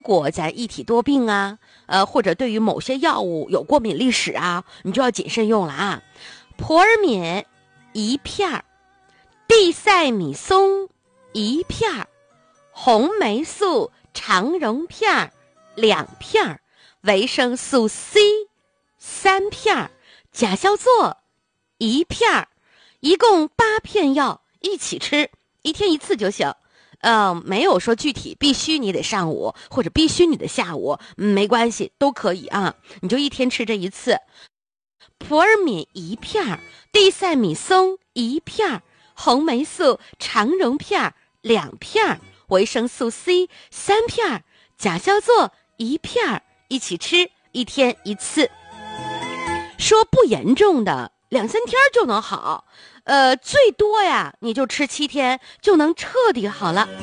果咱一体多病啊，或者对于某些药物有过敏历史啊，你就要谨慎用了啊。普尔敏1片，地塞米松1片，红霉素肠溶片2片，维生素 C 3片，甲硝唑1片，一共8片药一起吃，一天一次就行。没有说具体必须你得上午或者必须你得下午，没关系，都可以啊。你就一天吃这一次。普尔敏1片，地塞米松1片，红霉素肠溶片2片，维生素 C 3片，甲硝唑1片，一起吃，一天一次。说不严重的2-3天就能好，最多呀你就吃7天就能彻底好了。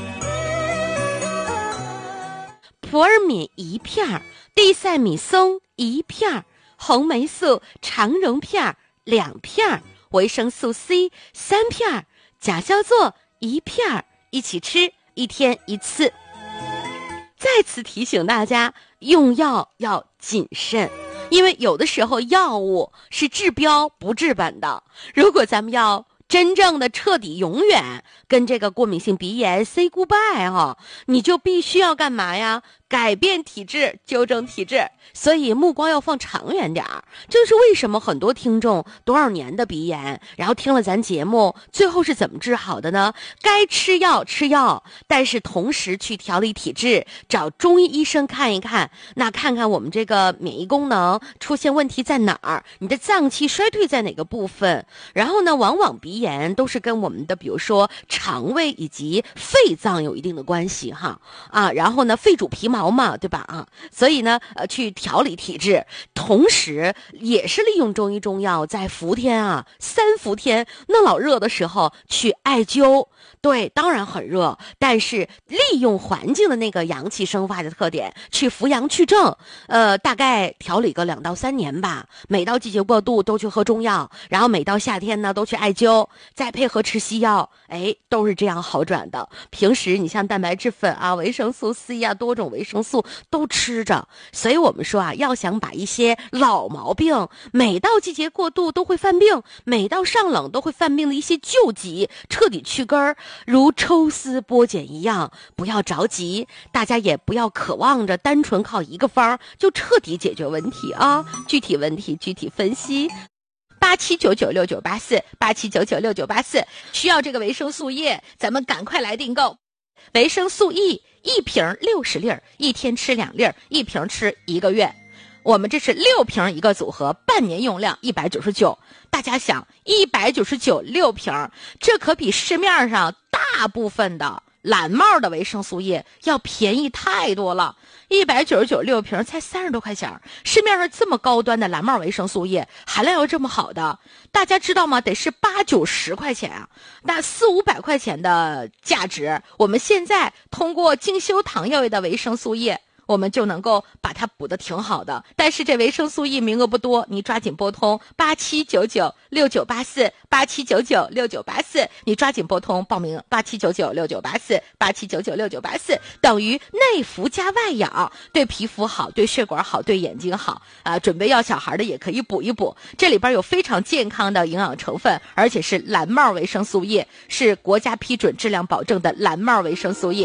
普尔敏1片，地塞米松1片，红霉素肠溶片2片，维生素 C 3片，甲硝唑1片，一起吃，一天一次。再次提醒大家，用药要谨慎，因为有的时候药物是治标不治本的。如果咱们要真正的彻底永远跟这个过敏性鼻炎 say goodbye 哈，你就必须要干嘛呀？改变体质，纠正体质。所以目光要放长远点儿。这是为什么很多听众多少年的鼻炎，然后听了咱节目，最后是怎么治好的呢？该吃药吃药，但是同时去调理体质，找中医医生看一看，那看看我们这个免疫功能出现问题在哪儿，你的脏器衰退在哪个部分。然后呢，往往鼻炎都是跟我们的比如说肠胃以及肺脏有一定的关系哈然后呢肺主皮毛嘛，对吧所以呢去调理体质，同时也是利用中医中药在伏天3伏天那老热的时候去艾灸。对，当然很热，但是利用环境的那个阳气生发的特点去扶阳去正，大概调理个2到3年吧。每到季节过渡都去喝中药，然后每到夏天呢都去艾灸，再配合吃西药，都是这样好转的。平时你像蛋白质粉维生素 C 多种维生素都吃着。所以我们说要想把一些老毛病，每到季节过渡都会犯病，每到上冷都会犯病的一些旧疾彻底去根儿，如抽丝剥茧一样，不要着急，大家也不要渴望着单纯靠一个方就彻底解决问题具体问题具体分析。87996984，87996984，需要这个维生素 E， 咱们赶快来订购。维生素 E 一瓶60粒，一天吃2粒，一瓶吃1个月。我们这是6瓶一个组合，半年用量199。大家想，199 6瓶，这可比市面上大部分的蓝帽的维生素 E 要便宜太多了。199 6瓶才30多块钱，市面上这么高端的蓝帽维生素 E， 含量又这么好的，大家知道吗？得是80-90块钱那400-500块钱的价值，我们现在通过精修堂药业的维生素 E，我们就能够把它补得挺好的。但是这维生素 E 名额不多，你抓紧拨通87996984，87996984，你抓紧拨通报名87996984，87996984，等于内服加外养，对皮肤好，对血管好，对眼睛好准备要小孩的也可以补一补。这里边有非常健康的营养成分，而且是蓝帽维生素 E， 是国家批准质量保证的蓝帽维生素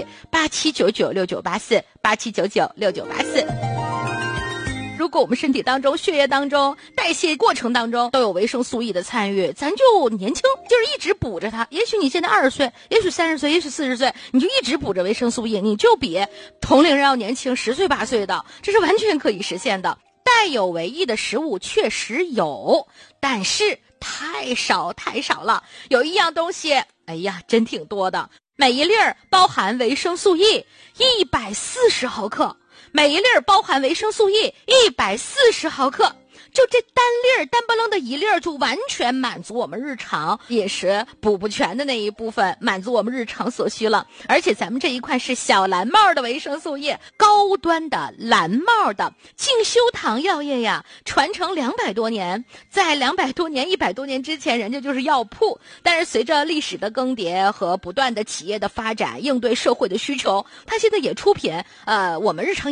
E，87996984，87996984。如果我们身体当中、血液当中、代谢过程当中都有维生素 E 的参与，咱就年轻，就是一直补着它。也许你现在20岁，也许30岁，也许40岁，你就一直补着维生素 E， 你就比同龄人要年轻10岁8岁的，这是完全可以实现的。带有维 E 的食物确实有，但是太少了。有一样东西，真挺多的。每一粒包含维生素 E 140毫克，每一粒包含维生素 E 140毫克。 就这单不楞的一粒儿就完全满足我们日常饮食补不全的那一部分，满足我们日常所需了。而且咱们这一块是小蓝帽的维生素液，高端的蓝帽的敬修堂药业呀，传承200多年，在200多年、100多年之前，人家就是药铺，但是随着历史的更迭和不断的企业的发展，应对社会的需求，它现在也出品我们日常